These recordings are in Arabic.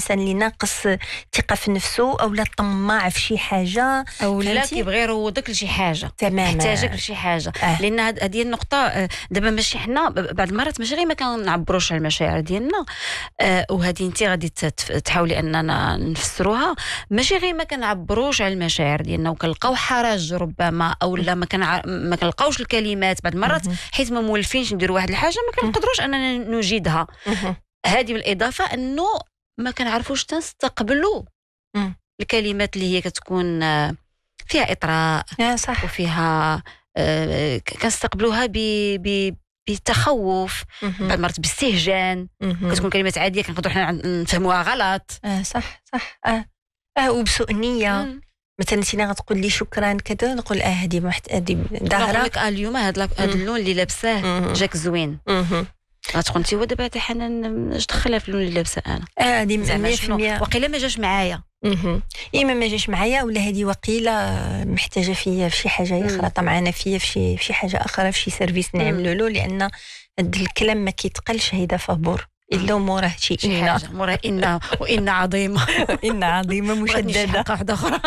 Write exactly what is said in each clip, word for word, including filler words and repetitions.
الانسان اللي ناقص ثقه في نفسه او لا طماع في شي حاجه او لا كيبغي يروضك لشي حاجه تماما يحتاجك لشي حاجه آه. لان هذه النقطه دابا ماشي حنا بعض المرات ماشي غير ما كنعبروش على المشاعر ديالنا آه وهذه انت غادي تحاولي اننا نفسروها ماشي غير ما كنعبروش على المشاعر ديالنا وكنلقاو حرج ربما او لا ما كنع... ما كنلقاوش الكلمات بعض المرات حيت ما مولفينش نديروا واحد الحاجه ما كنقدروش اننا نجيدها. هذه بالاضافه انه ما كنعرفوش تنستقبلوا الكلمات اللي هي كتكون فيها اطراء صح وفيها آه كنستقبلوها ب ب بتخوف بعض المرات باستهجان كتكون كلمات عاديه كنقدروا حنا نفهموها غلط. اه صح صح اه اه وبسوء نيه. مثلا انت غتقول لي شكرا كذا نقول اه هذه محت هذه ظاهره نقول لك اه اليوم هذا هذا اللون اللي لابساه جاك زوين غتقول انت ودابا حتى حنان اش دخلها في اللون اللي لابسه انا اه هذه مية في المية وقيله ما جاش معايا اها اما ما جاش معايا ولا هذه وقيله محتاجه فيا في شي حاجه اخرى طمعانه فيا في شي في حاجه اخرى في شي سيرفيس نعملوا له لان هذا الكلام ما كيتقلش هيدا فابور الا موراه شي إنا موراه إنا وإنا عظيمه إنا عظيمه مشدده واحده اخرى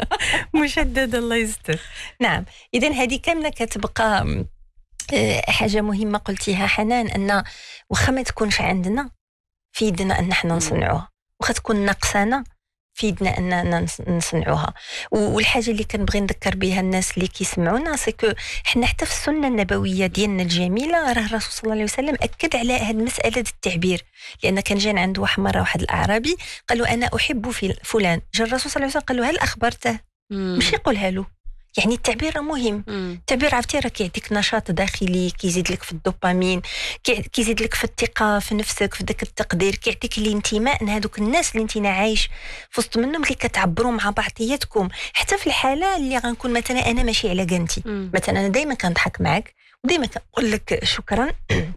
مشدده الله يستر. نعم اذا هذه كامله كتبقى حاجه مهمه قلتيها حنان ان واخا ما تكونش عندنا في يدنا ان احنا نصنعوها واخا تكون ناقصانا في يدنا اننا نصنعوها. والحاجه اللي كنبغي نذكر بها الناس اللي كيسمعونا سكو حنا حتى في السنه النبويه ديالنا الجميله راه الرسول صلى الله عليه وسلم اكد على هذه المساله التعبير لان كان جان عنده واحد مره واحد الاعرابي قال له انا احب في فلان جا الرسول صلى الله عليه وسلم قال له هل اخبرته مش يقولها له يعني التعبير مهم. التعبير عرفتي راه كيعطيك نشاط داخلي كيزيد لك في الدوبامين كيزيد لك في الثقه في نفسك في ذاك التقدير كيعطيك الانتماء لهذوك الناس اللي انت عايش في وسط منهم اللي كتعبروا مع بعضياتكم حتى في الحاله اللي غنكون مثلا انا ماشي على قنتي مثلا انا دائما كنضحك معك ودائما كنقول لك شكرا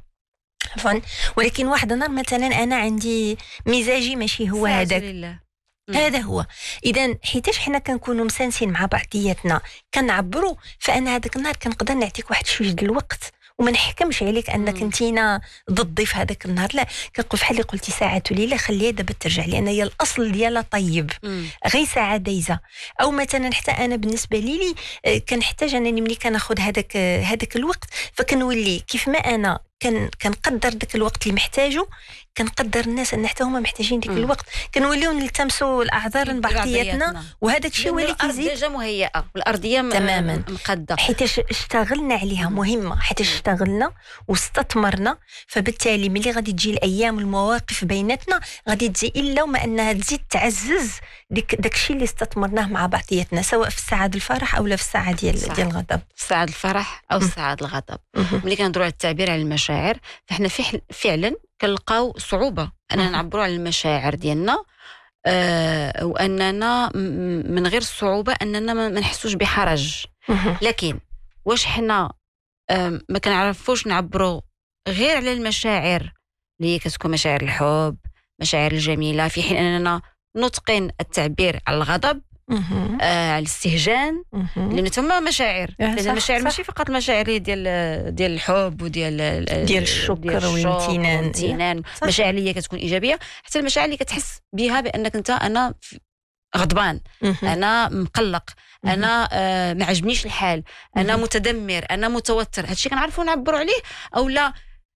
عفوا ولكن واحد النهار مثلا انا عندي مزاجي ماشي هو هذاك هذا هو. اذا حيتاش حنا كنكونوا مسانسين مع بعضياتنا كنعبروا فانا هذاك النهار كنقدر نعطيك واحد شويه ديال الوقت وما نحكمش عليك انك انتينا ضدي في هذاك النهار لا كنقول بحال اللي قلتي ساعه وليله خليها دابا ترجع لان هي الاصل ديالها طيب غير ساعه دايزه او مثلا حتى انا بالنسبه لي لي كنحتاج انني ملي كناخذ هذاك هذاك الوقت فكنولي كيف ما انا كان كنقدر داك الوقت اللي محتاجه كنقدر الناس ان حتى هما محتاجين ديك الوقت كنوليو نلتمسوا الاعذار لبعضياتنا وهذاك الشيء هو اللي كيزيد الارض ديجا مهيئه والارضيه تماما مقاده حيت اشتغلنا عليها مهمه حيت اشتغلنا واستثمرنا فبالتالي ملي غادي تجي الايام والمواقف بيناتنا غادي تجي الا وما انها تزيد تعزز ديك داك الشيء اللي استثمرناه مع بعضياتنا سواء في الساعه الفرح او لا في الساعه ديال صح. ديال الغضب ساعه الفرح او ساعه الغضب ملي كنهضروا على التعبير على المشاعر فاحنا فعلا كنلقاو صعوبه اننا نعبروا على المشاعر ديالنا آه واننا من غير الصعوبه اننا ما نحسوش بحرج لكن واش حنا آه ما كنعرفوش نعبروا غير على المشاعر اللي هي كتكون مشاعر الحب مشاعر الجميله في حين اننا نتقن التعبير على الغضب آه على الاستهجان لان ثم مشاعر لان المشاعر ماشي فقط المشاعر ديال ديال الحب وديال ديال الشكر والامتنان المشاعر اللي كتكون ايجابيه حتى المشاعر اللي كتحس بها بانك انت انا غضبان انا مقلق انا آه ما عجبنيش الحال انا متدمر انا متوتر هادشي كنعرفوا نعبروا عليه او لا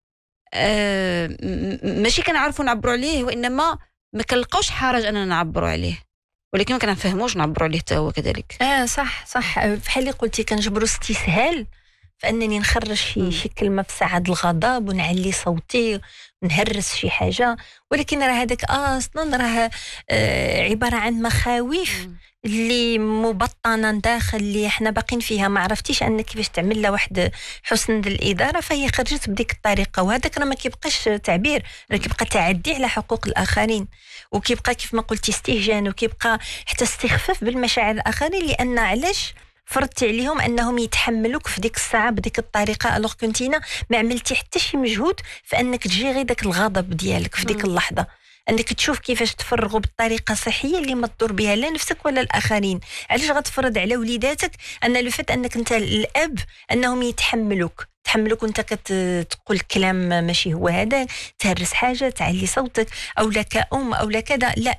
آه ماشي كنعرفوا نعبروا عليه وانما ما كنلقاوش حرج اننا نعبروا عليه ولكن ما كنفهموش نعبروا عليه حتى هو كذلك. اه صح صح بحال اللي قلتي كنجبروا استسهال فانني نخرج شي شي كلمه في ساعه الغضب ونعلي صوتي ونهرس شي حاجه ولكن راه هذاك اصلا راه آه عباره عن مخاوف اللي مبطنه داخل اللي احنا باقين فيها ما عرفتيش انك كيفاش تعمل لها واحد حسن الاداره فهي خرجت بديك الطريقه وهذاك راه ما كيبقاش تعبير راه كيبقى تعدي على حقوق الاخرين وكيبقى كيف ما قلتي استهجان وكيبقى حتى استخفاف بالمشاعر الاخرين لان علاش فرضتي عليهم انهم يتحملوك في ديك الساعه بديك الطريقه الوغ كنتينا ما عملتي حتى شي مجهود فانك تجي غير داك الغضب ديالك في ديك اللحظه انك تشوف كيفاش تفرغوا بالطريقه الصحيه اللي ما تضر بها لا نفسك ولا الاخرين. علاش غتفرض على وليداتك ان لو فات انك انت الاب انهم يتحملوك تحملوك وانت كتقول كلام ماشي هو هذا تهرس حاجه تعلي صوتك او لا كأم او لا كذا لا